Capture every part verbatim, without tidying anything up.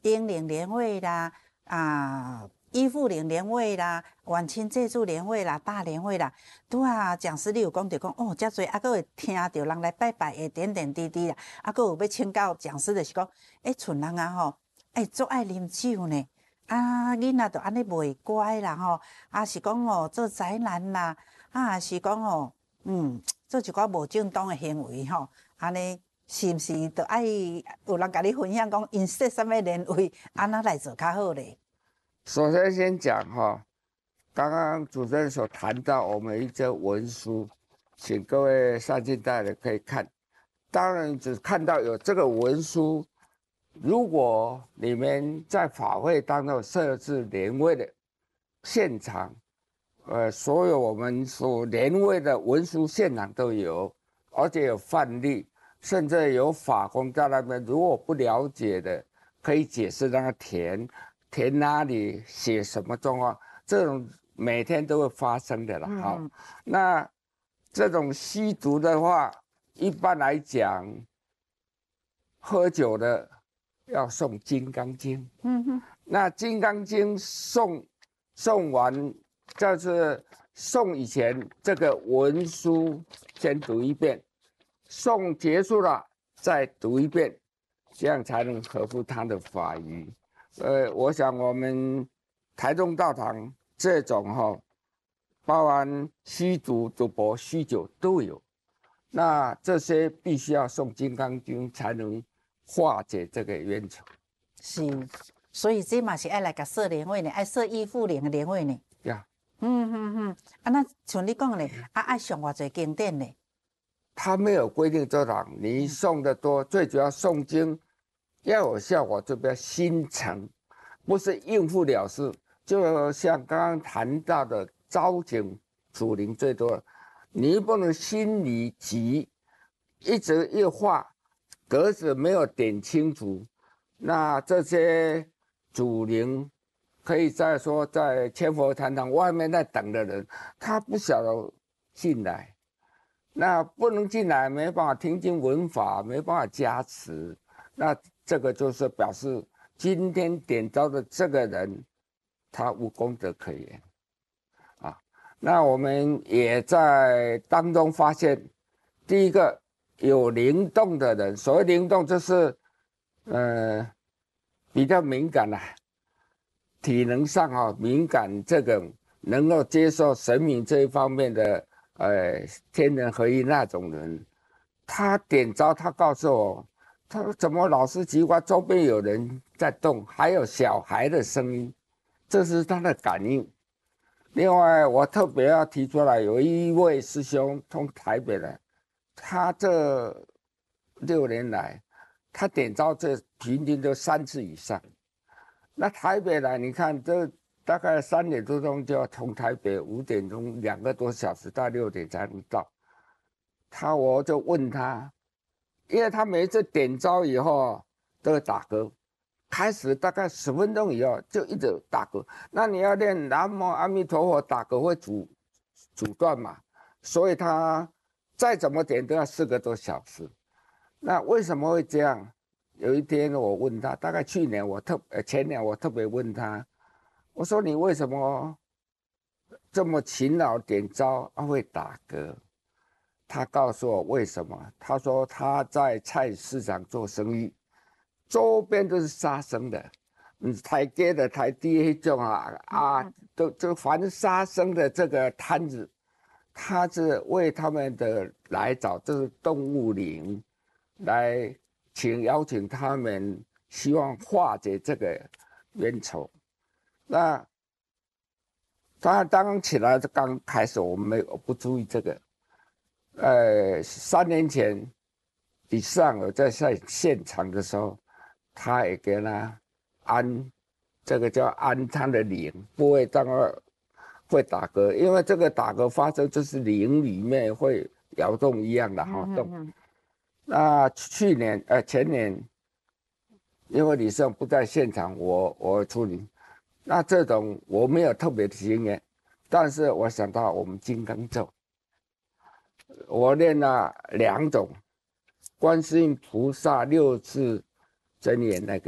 英灵莲位啦，啊，依附灵莲位啦，万亲借助莲位啦，大莲位啦，拄啊，讲师你有讲着讲哦，遮侪，啊，搁会听着人来拜拜的点点滴滴啦，啊，搁有要请教讲师，就是讲，诶，厝人啊吼，诶，足爱啉酒呢。啊，囡仔就安尼袂乖啦吼，啊是讲哦做宅男啦，啊是讲哦，嗯，做一寡无正当的行为吼，安尼是毋是就爱有人甲你分享讲因说什么年位，安那来做较好咧？ 首先先讲哈，刚刚主持人所谈到我们一则文书，请各位上进代的可以看，当然只看到有这个文书。如果你们在法会当中设置莲位的现场，呃，所有我们所莲位的文书现场都有，而且有范例，甚至有法工在那边。如果不了解的，可以解释让他填，填哪里，写什么状况，这种每天都会发生的了。嗯、好，那这种吸毒的话，一般来讲，喝酒的。要诵《金刚经》，嗯哼，那《金刚经》诵诵完，就是诵以前这个文书先读一遍，诵结束了再读一遍，这样才能合乎他的法语。呃，我想我们台中道场这种哈、哦，包含吸毒、赌博、酗酒都有，那这些必须要诵《金刚经》才能化解这个冤仇。 是，所以这嘛是爱来甲设莲位呢，爱设依附灵的莲位呢。 呀， yeah. 嗯嗯嗯，啊，那像你讲呢，啊爱上偌侪经典呢？ 他没有规定多少，你诵的多，嗯、最主要诵经要有效果，就比较心诚，不是应付了事。就像刚刚谈到的招请主灵最多，你不能心里急，一直一画格子没有点清楚。那这些主灵可以在说在千佛坛堂外面在等的人，他不晓得进来，那不能进来，没办法听经闻法，没办法加持，那这个就是表示今天点招的这个人，他无功德可言啊。那我们也在当中发现，第一个有灵动的人，所谓灵动就是。呃，比较敏感啦、啊，体能上哈、哦、敏感，这个能够接受神明这一方面的呃天人合一那种人，他点招，他告诉我，他说怎么老是奇怪，周边有人在动，还有小孩的声音，这是他的感应。另外，我特别要提出来，有一位师兄从台北来，他这六年来。他点招这平均都三次以上，那台北来，你看这大概三点多钟就要从台北，五点钟两个多小时到六点才能到。他我就问他，因为他每一次点招以后都会打嗝，开始大概十分钟以后就一直打嗝。那你要练南无阿弥陀佛，打嗝会阻阻断嘛，所以他再怎么点都要四个多小时。那为什么会这样？有一天我问他，大概去年我特呃前年我特别问他，我说你为什么这么勤劳点招啊会打嗝？他告诉我为什么？他说他在菜市场做生意，周边都是杀生的，嗯，台阶的台低那种啊啊，都就凡是杀生的这个摊子，他是为他们的来找，这是动物灵。来请邀请他们，希望化解这个冤仇。那他刚刚起来，刚开始我们没有不注意这个。呃，三年前以上我在在现场的时候，他也给他安这个叫安他的灵，不会让他会打嗝，因为这个打嗝发生就是灵里面会摇动一样的哈动。嗯嗯那去年呃前年，因为李胜不在现场，我我处理。那这种我没有特别的经验，但是我想到我们金刚咒，我练了两种，观世音菩萨六字真言那个，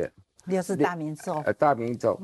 六四大明咒。 呃大明咒。